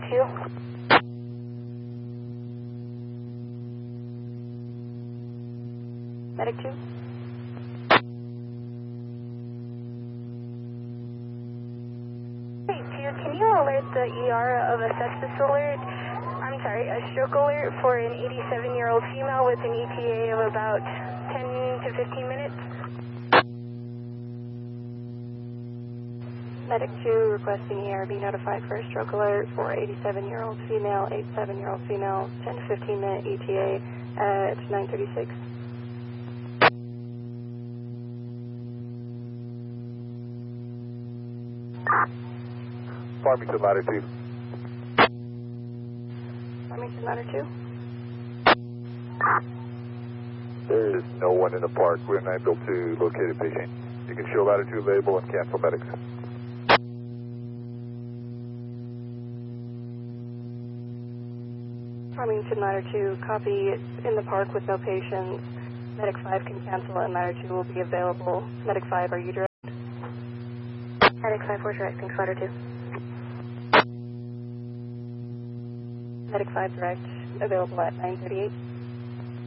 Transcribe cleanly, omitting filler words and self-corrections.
2. Medic 2. Hey, 2, can you alert the ER of a sepsis alert? I'm sorry, a stroke alert for an 87-year-old female with an ETA of about 10 to 15 minutes? Medic 2 requesting ER be notified for a stroke alert for 87-year-old female, 87-year-old female, 10 to 15 minute ETA at 9:36. Farmington Ladder 2. Farmington Ladder 2. There is no one in the park. We're unable to locate a patient. You can show Ladder 2 label and cancel medics. Farmington Ladder 2, copy in the park with no patients. Medic 5 can cancel and Ladder 2 will be available. Medic 5, are you direct? Medic 5, we're direct. Thanks, Ladder 2. Medic 5 direct, available at 9:38.